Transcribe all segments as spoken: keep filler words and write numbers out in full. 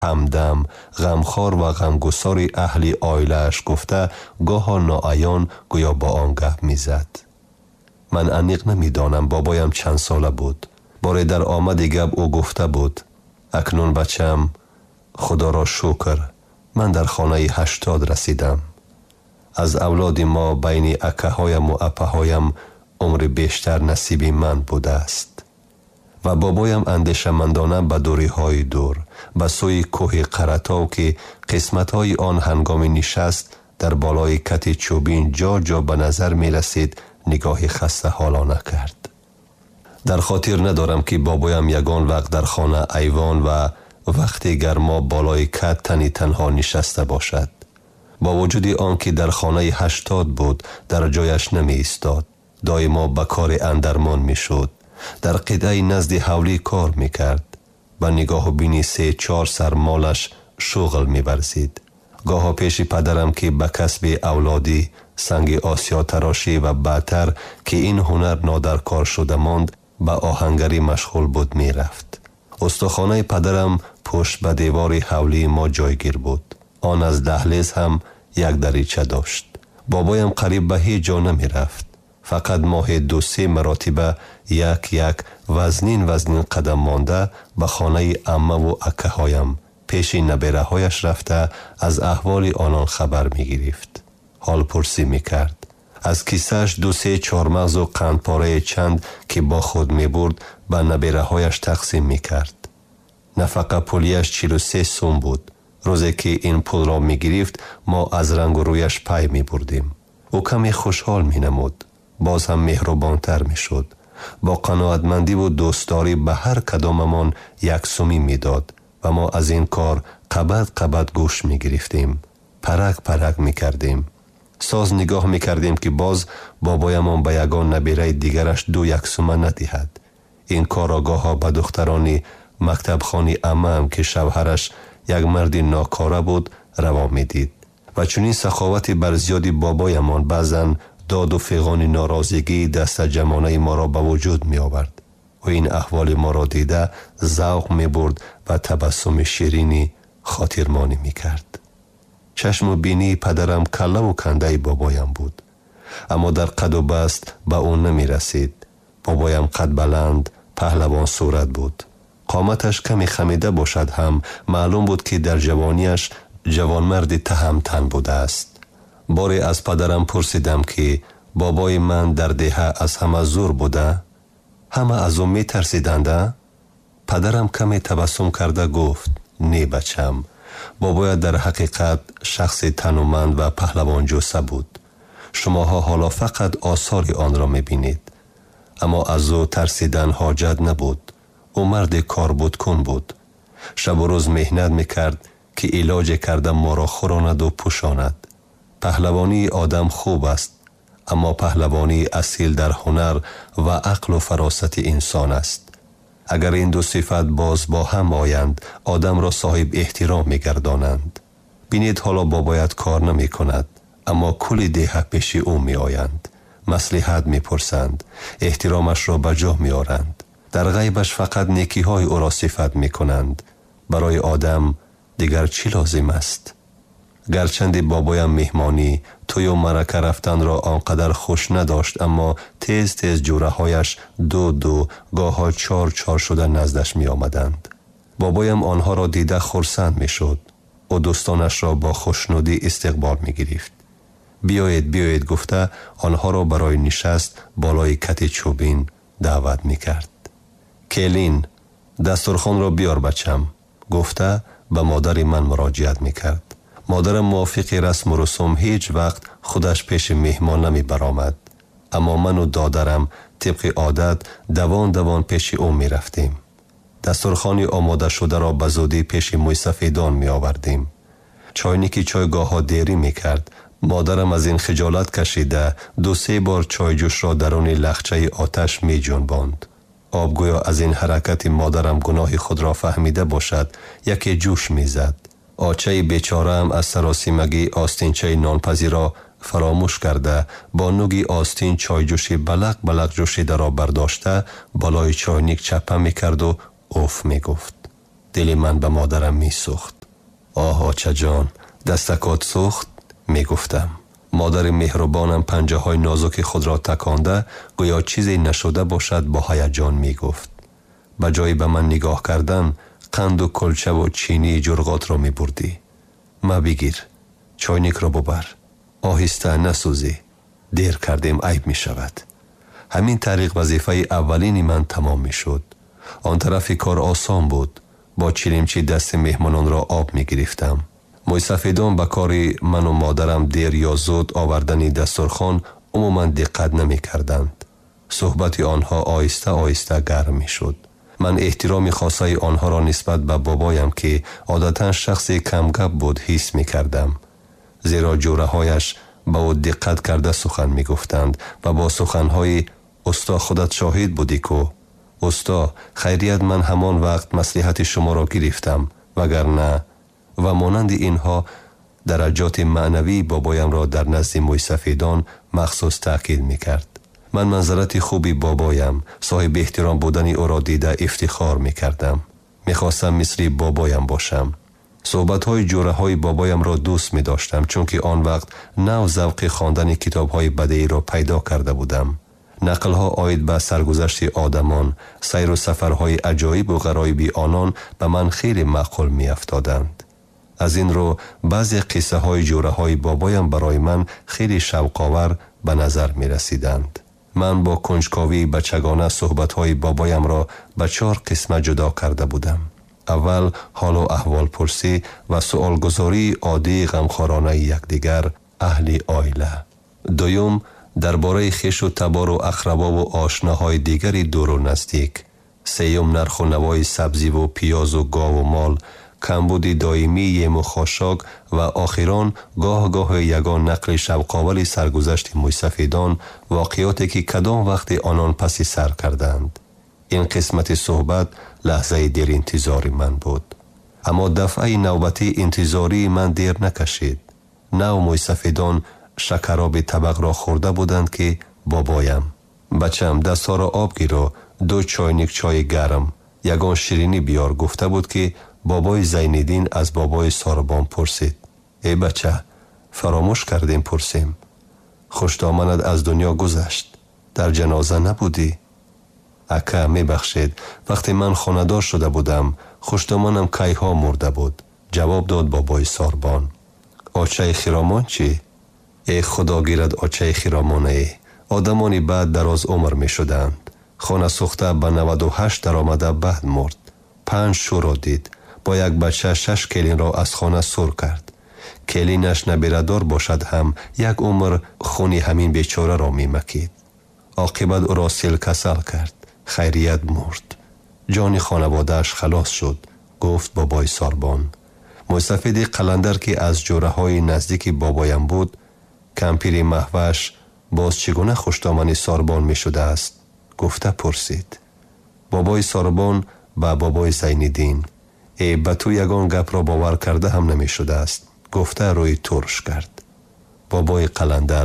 همدم، غمخوار و غمگسار اهل آیلش گفته گاه ناعیان گویا با آن گپ میزد. من انیق نمیدانم بابایم چند ساله بود. بار در آمد گپ او گفته بود اکنون بچم خدا را شکر من در خانه هشتاد رسیدم. از اولاد ما بین اکه هایم و اپه هایم عمر بیشتر نصیبی من بوده است. و بابایم اندیشمندانه به دوری های دور به سوی کوه قرطاو که قسمت های آن هنگام نشست در بالای کت چوبین جا جا به نظر می رسید نگاه خسته حالانه کرد. در خاطر ندارم که بابایم یگان وقت در خانه ایوان و وقتی گرما بالای کت تنی تنها نشسته باشد. با وجود آن که در خانه هشتاد بود در جایش نمی ایستاد. دایما به کار اندرمان می شد. در قطعه نزد حولی کار می کرد. با نگاه بینی سه چار سرمالش شغل می برزید. گاه پیش پدرم که به کسب اولادی سنگ آسیا تراشی و بعدتر که این هنر نادرکار شده ماند به آهنگری مشغول بود می رفت. استخانه پدرم پشت به دیوار حولی ما جایگیر بود. آن از دهلیز هم یک دریچه داشت. بابایم قریب به هیچ جا نمی رفت. فقط ماه دو سه مراتبه یک یک وزنین وزنین قدم مانده به خانه عمه و اکه هایم پیش نبیره هایش رفته از احوال آنان خبر می گرفت. حال پرسی می کرد. از کیسهش دو سه چهارمغز و قندپاره چند که با خود می برد به نبیره هایش تقسیم می کرد. نفقه پولیش چهل و سه سوم بود. روزی که این پول را می گرفت ما از رنگ و رویش پی می بردیم. او کمی خوشحال می نمود. باز هم مهربانتر می شد. با قناعتمندی و دوستداری به هر کداممان یک سومی می داد و ما از این کار قبض قبض گوش می گرفتیم. پرک پرک می کردیم. ساز نگاه می کردیم که باز بابایمان به یگان نبیره دیگرش دو یک سومه ندهد. این کار آگاه ها به دخترانی مکتب خانی عمه هم که شوهرش یک مردی ناکاره بود روا می دید. و چنین سخاوتی بر زیادی بابایمان بعضن داد و فیغان ناراضگی دست جمانه ما را به وجود می آورد و این احوال ما را دیده ذوق می برد و تبسم شیرینی خاطرمانی می کرد. چشم و بینی پدرم کله و کنده بابایم بود، اما در قد و بست به اون نمی رسید. بابایم قد بلند پهلوان صورت بود. قامتش کمی خمیده باشد هم معلوم بود که در جوانیش جوانمردی تهمتن بوده است. باری از پدرم پرسیدم که بابای من در دهه از همه زور بوده؟ همه از اون می ترسیدنده؟ پدرم کمی تبسم کرده گفت نه بچم، بابای در حقیقت شخص تنومند و پهلوان جوسه بود. شماها حالا فقط آثار آن را می بینید. اما از او ترسیدن حاجت نبود. او مرد کار بود کن بود. شب و روز مهنت می کرد که علاج کرده ما را خوراند و پوشاند. پهلوانی آدم خوب است، اما پهلوانی اصیل در هنر و عقل و فراست انسان است. اگر این دو صفت باز با هم آیند آدم را صاحب احترام می گردانند. بینید حالا بابایت کار نمی کند، اما کل ده پیش او می آیند. مصلحت می پرسند، احترامش را به جا می آرند. در غیبش فقط نیکی های او را صفت می کنند. برای آدم دیگر چی لازم است؟ گرچند بابایم مهمانی توی و مرکه رفتن را آنقدر خوش نداشت، اما تیز تیز جوره هایش دو دو گاه ها چار چار شده نزدش می آمدند. بابایم آنها را دیده خرسند می شد. و دوستانش را با خوشنودی استقبال می گرفت. بیایید بیایید گفته آنها را برای نشست بالای کت چوبین دعوت می کرد. کلین دسترخوان را بیار بچم گفته به مادر من مراجعت می کرد. مادرم موافق رسم و رسوم هیچ وقت خودش پیش مهمان نمی برآمد، اما من و دادرم طبق عادت دوان دوان پیش او می رفتیم. دسترخوانی آماده شده را به زودی پیش موی سفیدان می آوردیم. چاینکی چایگاه ها دیری می کرد. مادرم از این خجالت کشیده دو سه بار چای جوش را درون لخچه آتش می جنباند. آبگویا از این حرکت مادرم گناه خود را فهمیده باشد یکی جوش می زد. آچه بیچاره هم از سراسیمگی آستینچه نانپزی را فراموش کرده با نوگی آستین چای جوشی بلق بلق جوشیده را برداشته بالای چاینک چپه می کرد و اوف می گفت. دل من به مادرم می سوخت. آه آچه جان، دستکات سوخت؟ می گفتم. مادر مهربانم پنجه های نازک خود را تکانده گویا چیزی نشده باشد با هیجان می گفت. به جای به من نگاه کردن قند و کلچه و چینی جرغات را می بردی. ما بگیر، چاینک را ببر، آهسته نسوزی، دیر کردیم عیب می شود. همین طریق وظیفه اولین من تمام می شد. آن طرف کار آسان بود. با چیلیمچی دست مهمانان را آب می گرفتم. موسفیدان به کاری من و مادرم دیر یا زود آوردن دسترخوان عموما دقت نمی کردند. صحبت آنها آهسته آهسته گرم می شد. من احترام خاصه آنها را نسبت به بابایم که عادتا شخصی کمگپ بود حس می کردم. زیرا جوره هایش با او دقت کرده سخن می گفتند و با سخنهای استا خودت شاهد بودی کو؟ استا خیریت من همان وقت مصلحت شما را گرفتم وگرنه و مانند اینها درجات معنوی بابایم را در نزد موسفیدان مخصوص تأکید می کرد. من منظرت خوبی بابایم صاحب احترام بودن او را دیده افتخار می کردم. می خواستم مثل بابایم باشم. صحبت های جوره های بابایم را دوست می داشتم چون که آن وقت نو ذوق خواندن کتاب های بدیعی را پیدا کرده بودم. نقل ها آید به سرگذشت آدمان، سیر و سفرهای عجایب و غرایب آنان به من خیلی معقول می افتادند. از این رو بعضی قصه های جوره های بابایم برای من خیلی شوق‌آور به نظر می رسیدند. من با کنجکاوی بچگانه صحبت های بابایم را به چهار قسمت جدا کرده بودم. اول حال و احوال پرسی و سؤال گذاری عادی غمخوارانه یکدیگر اهل عائله. دوم درباره خویش و تبار و اقربا و آشناهای دیگری دور و نزدیک. سوم نرخ و نوای سبزی و پیاز و گاو و مال، کمبود دائمی یم و خاشاک و آخران گاه گاه یگان نقل شوق‌آور سرگذشت موسفیدان، واقعاتی که کدام وقت آنان پسی سر کردند. این قسمت صحبت لحظه دیر انتظاری من بود. اما دفعه نوبتی انتظاری من دیر نکشید. نو موسفیدان شکراب طبق را خورده بودند که بابایم بچم دست ها را آب گیرو، دو چاینک چای گرم، یگان شیرینی بیار گفته بود که بابای زینالدین از بابای ساربان پرسید. ای بچه فراموش کردیم پرسیم، خوشدامنت از دنیا گذشت، در جنازه نبودی؟ اکا می بخشید، وقتی من خاندار شده بودم خوشدامنم کیها مرده بود. جواب داد بابای ساربان. آچه خیرامان چی؟ ای خدا گیرد آچه خیرامانه ای. آدمانی بعد دراز عمر می شدند. خانه سوخته به نود و هشت در آمده بعد مرد. پنج شو را دید. با یک بچه شش کلین را از خانه سر کرد. کلینش نبیردار باشد هم یک عمر خونی همین بیچاره را می مکید. عاقبت او را سیل کسل کرد. خیریت مرد. جان خانوادهش خلاص شد. گفت بابای ساربان. موسفید قلندر که از جوره های نزدیک بابایم بود، کمپیر محوش باز چگونه خوشدامنی ساربان می شده است؟ گفته پرسید. بابای ساربان با بابای زینالدین. ای به تو یگان گپ را باور کرده هم نمی شده است. گفته روی ترش کرد. بابای قلندر.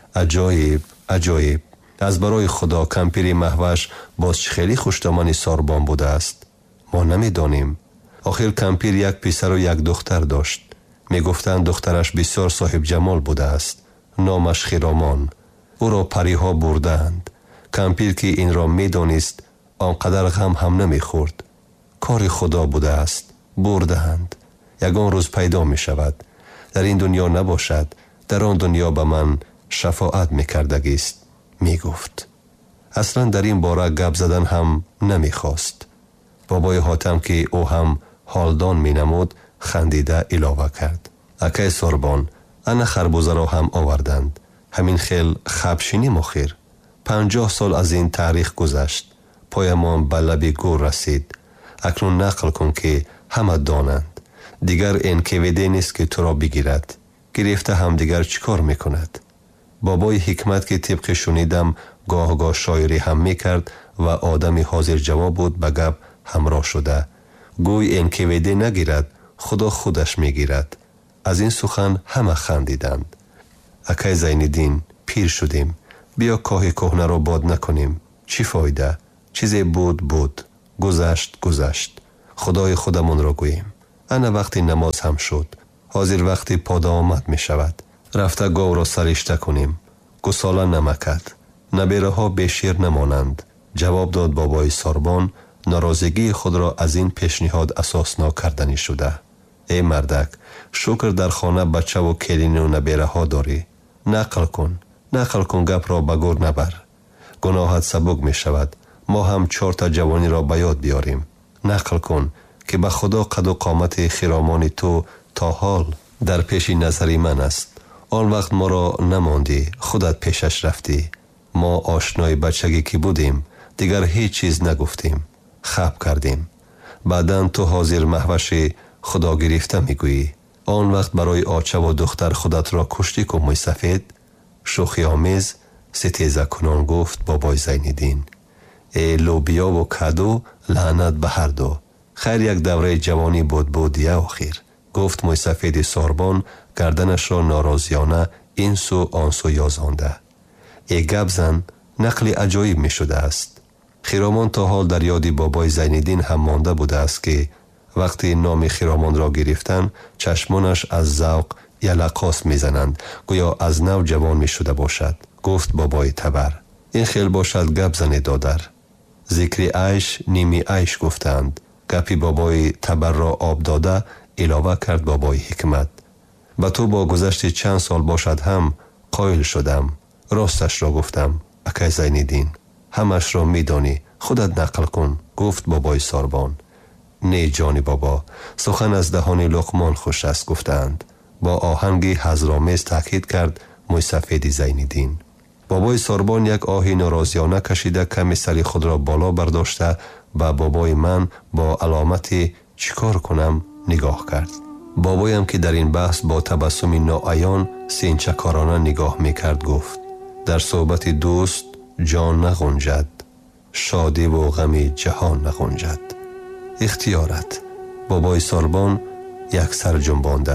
عجایب عجایب. از برای خدا کمپیر محوش باز خیلی خوشدامنی ساربان بوده است. ما نمی دانیم. آخر کمپیر یک پسر و یک دختر داشت. می گفتند دخترش بسیار صاحب جمال بوده است. نامش خیرامان. او را پریها بردند. کمپیر که این را می دانست آنقدر غم هم نمی خورد. کار خدا بوده است. بردند. یگان روز پیدا می شود. در این دنیا نباشد. در آن دنیا به من شفاعت می کردگیست. می گفت. اصلا در این باره گپ زدن هم نمی خواست. بابای حاتم که او هم حالدان می نمود خندیده علاوه کرد. اکای ساربان، انا خربوزه را هم آوردند. همین خیل خبشینی مخیر. پنجاه سال از این تاریخ گذشت. پایمان به لب گور رسید. اکنون نقل کن که همه دانند. دیگر این کویده نیست که تو را بگیرد. گرفته هم دیگر چیکار میکند؟ بابای حکمت که طبق شنیدم گاه گاه شاعری هم میکرد و آدمی حاضر جواب بود به گپ همراه شده. گوی این کویده نگیرد، خدا خودش میگیرد. از این سخن همه خندیدند. اکای زینالدین، پیر شدیم. بیا کاه کهنه را باد نکنیم. چی فایده؟ چیزی بود بود. گذشت گذشت. خدای خودمون را گوییم. انا وقتی نماز هم شد. حاضر وقتی پادا آمد می شود. رفته گاو را سرشته کنیم. گساله نمکد. نبیره ها به شیر نمانند. جواب داد بابای ساربان. ناراضگی خود را از این پیشنهاد اساسناک کردنی شده. ای مردک، شکر در خانه بچه و کلین و نبیره ها داری. نقل کن. نقل کن، گپ را به گور نبر. گناهت سبک می شود. ما هم چهار تا جوانی را به یاد بیاریم. نقل کن که به خدا قد و قامت خرامان تو تا حال در پیش نظری من است. آن وقت ما را نماندی، خودت پیشش رفتی. ما آشنای بچگی که بودیم دیگر هیچ چیز نگفتیم. خب کردیم. بعداً تو حاضر محوش خدا گرفته میگویی. آن وقت برای آچه و دختر خودت را کشتی که موی سفید. شوخی آمیز ستیزه کنان گفت بابای زین‌الدین. ای لوبیا و کدو لعنت به هر دو. خیر یک دوره جوانی بود بودیه آخر. گفت موی سفید ساربان گردنش را ناراضیانه این سو آن سو یازانده. ای گپ زن، نقل عجایب می شده است. خرامان تا حال در یادی بابای زین‌الدین هم مانده بوده است که وقتی نام خرامان را گرفتن چشمانش از ذوق یلقاس می زنند، گویا از نو جوان می شده باشد. گفت بابای تبر. این خیل باشد گپ زنی دادر. ذکر عیش نیمی عیش گفتند. گپی بابای تبر را آب داده علاوه کرد بابای حکمت. با تو با گذشت چند سال باشد هم قایل شدم. راستش را گفتم. اکای زین‌الدین، همش را می دانی، خودت نقل کن. گفت بابای ساربان. نه جانی بابا، سخن از دهان لقمان خوش است گفتند. با آهنگی حضرآمیز تاکید کرد موی سفید زین‌الدین. بابای ساربان یک آهی ناراضیانه کشیده کمی سری خود را بالا برداشته و بابای من با علامتی چیکار کنم نگاه کرد. بابایم که در این بحث با تبسمی ناعیان سینچکارانه نگاه میکرد گفت در صحبت دوست جان نغنجد، شادی و غم جهان نغنجد. اختیارت. بابای ساربان یک سر جنبانده.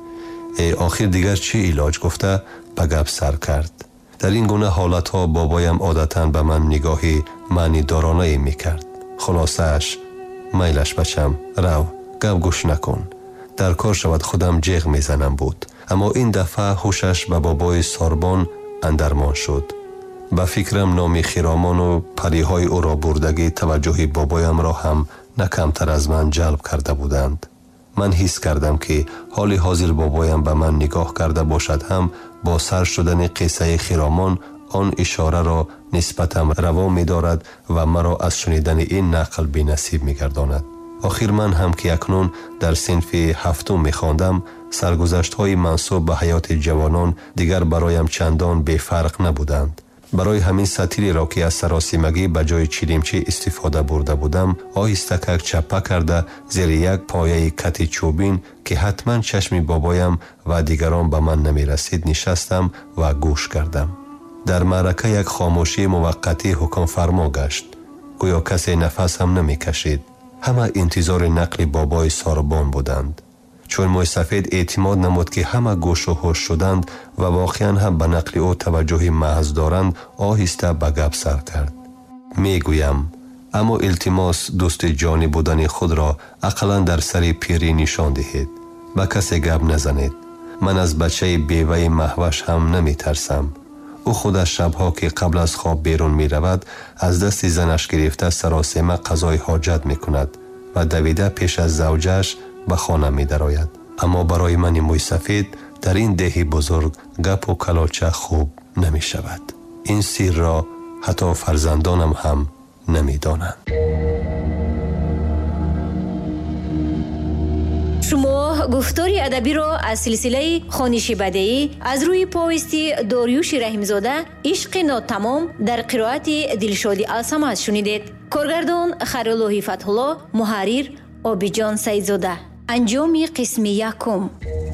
ای آخر دیگر چی علاج گفته به گپ سر کرد. در این گونه حالت ها بابایم عادتاً به من نگاهی معنی دارانه می کرد. خلاصش میلش بچم، رو گپ گوش نکن. در کار شود خودم جیغ می زنم بود. اما این دفعه هوشش به بابای ساربان اندرمان شد. به فکرم نام خرامان و پریهای او را بردگی توجه بابایم را هم نکمتر از من جلب کرده بودند. من حس کردم که حال حاضر بابایم به من نگاه کرده باشد هم با سر شدن قصه خرامان آن اشاره را نسبتم روا می دارد و مرا از شنیدن این نقل بی نصیب می گرداند. آخر من هم که اکنون در صنف هفتم می خواندم، سرگذشت های منسوب به حیات جوانان دیگر برایم چندان بی فرق نبودند. برای همین سطیری را که از سراسیمگی به جای چیلیمچی استفاده برده بودم آهستک چپه کرده زیر یک پایه کت چوبین که حتما چشم بابایم و دیگران به من نمی رسید نشستم و گوش کردم. در معرکه یک خاموشی موقتی حکم فرما گشت. گویا کسی نفس هم نمی کشید. همه انتظار نقل بابای ساربان بودند. چون موی سفید اعتماد نمود که همه گوش و هوش شدند و واقعا هم به نقل او توجه محض دارند آهسته به گپ سر کرد. می گویم اما التماس دوست جانی بودن خود را اقلا در سر پیری نشان دهید. به کسی گپ نزنید. من از بچه بیوه محوش هم نمی ترسم. او خودش شبها که قبل از خواب بیرون می رود از دست زنش گرفته سراسیمه قضای حاجت می کند و دویده پیش از زوجش به خانه می درآید. اما برای من موی سفید در این دهی بزرگ گپ و کلاچه خوب نمی شود. این سیر را حتی فرزندانم هم نمی دانند. شما گفتاری ادبی را از سلسله خوانش بدیعی از روی پویستی داریوش رحیمزاده عشق ناتمام در قرائت دلشادی الصمد شنیدید. کارگردان خیرالله فتح‌الله، محرر عابدجان سیدزاده. انجام قسم یکم.